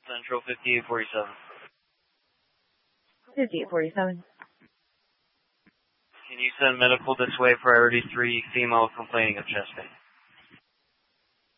Central 5847. 5847. Can you send medical this way, priority 3, female complaining of chest pain?